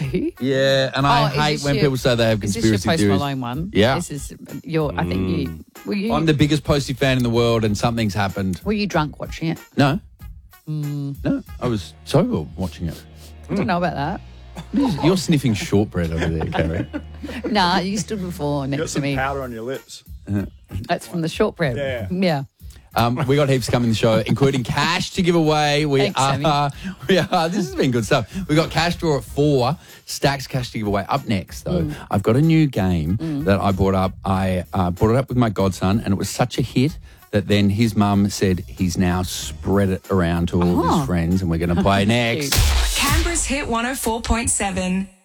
you? Yeah, and I hate when people say they have Is conspiracy this your Post theories. Malone one? Yeah. This is your. I think you. Were you? I'm the biggest Posty fan in the world, and something's happened. Were you drunk watching it? No. No, I was sober watching it. I don't know about that. You're sniffing shortbread over there, Carrie. Nah, you stood before You got next to some me. powder on your lips. That's from the shortbread. Yeah. Yeah. We got heaps coming in the show, including cash to give away. Thanks, Sammy. This has been good stuff. We got cash draw at 4, stacks cash to give away. Up next, though, I've got a new game that I brought up. I brought it up with my godson, and it was such a hit that then his mum said he's now spread it around to all of his friends, and we're going to play next. Canberra's Hit 104.7.